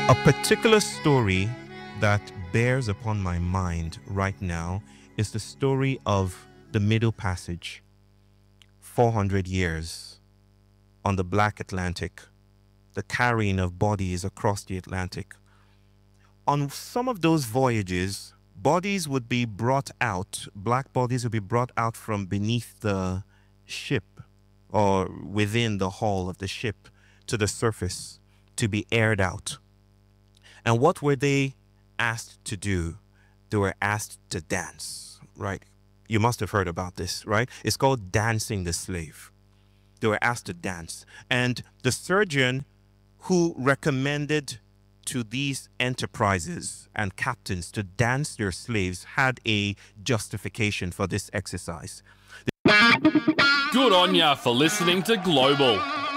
A particular story that bears upon my mind right now is the story of the Middle Passage, 400 years on the Black Atlantic, the carrying of bodies across the Atlantic. On some of those voyages, bodies would be brought out, black bodies would be brought out from beneath the ship or within the hull of the ship to the surface to be aired out. And what were they asked to do? They were asked to dance, right? You must have heard about this, right? It's called dancing the slave. They were asked to dance. And the surgeon who recommended to these enterprises and captains to dance their slaves had a justification for this exercise. Good on ya for listening to Global.